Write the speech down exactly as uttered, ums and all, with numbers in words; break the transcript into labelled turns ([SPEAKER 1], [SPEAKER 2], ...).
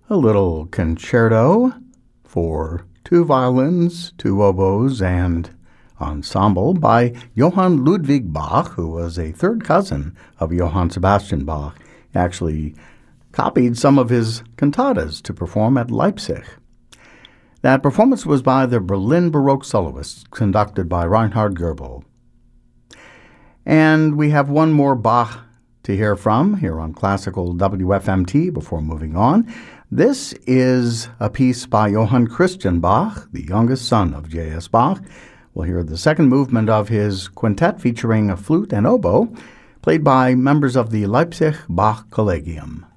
[SPEAKER 1] a little concerto for two violins, two oboes, and ensemble by Johann Ludwig Bach, who was a third cousin of Johann Sebastian Bach. He actually copied some of his cantatas to perform at Leipzig. That performance was by the Berlin Baroque Soloists, conducted by Reinhard Goebel. And we have one more Bach to hear from here on Classical W F M T before moving on. This is a piece by Johann Christian Bach, the youngest son of J S. Bach. We'll hear the second movement of his quintet featuring a flute and oboe, played by members of the Leipzig Bach Collegium.